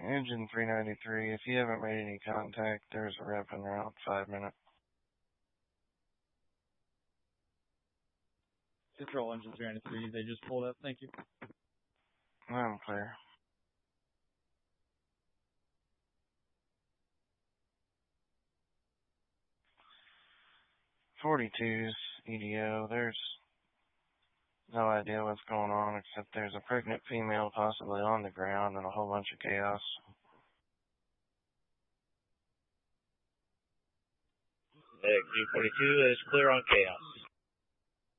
Engine 393, if you haven't made any contact, there's a rep in around 5 minutes. Control Engine 393, they just pulled up, thank you. I'm clear. .42's EDO, there's no idea what's going on except there's a pregnant female possibly on the ground and a whole bunch of chaos. G42 is clear on chaos.